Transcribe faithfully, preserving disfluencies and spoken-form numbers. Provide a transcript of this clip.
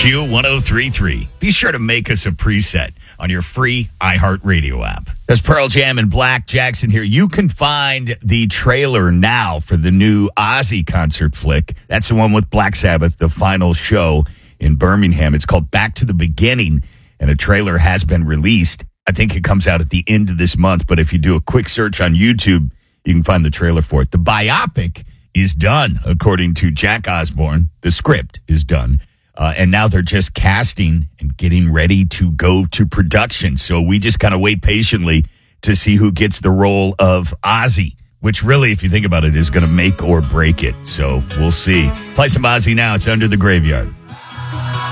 Q one oh three point three. Be sure to make us a preset on your free iHeartRadio app. That's Pearl Jam and Black Jackson here. You can find the trailer now for the new Ozzy concert flick. That's the one with Black Sabbath, the final show in Birmingham. It's called Back to the Beginning, and a trailer has been released. I think it comes out at the end of this month, but if you do a quick search on YouTube, you can find the trailer for it. The biopic is done, according to Jack Osborne. The script is done. Uh, and now they're just casting and getting ready to go to production. So we just kind of wait patiently to see who gets the role of Ozzy, which really, if you think about it, is going to make or break it. So we'll see. Play some Ozzy now. It's Under the Graveyard.